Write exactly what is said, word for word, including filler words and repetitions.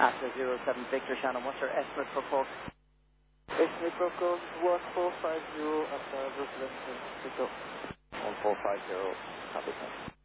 After zero seven Victor Shannon, what's your estimate for Cork? Estimate for Cork one four five zero after Brooklyn, pick up. one four five zero, copy.